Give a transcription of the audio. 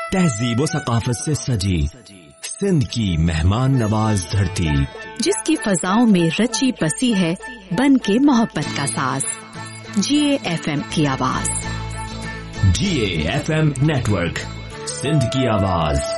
तहजीब व सकाफत से सजी सिंध की मेहमान नवाज धरती, जिसकी फजाओं में रची बसी है बन के मोहब्बत का साज। GAFM की आवाज। GAFM नेटवर्क, सिंध की आवाज।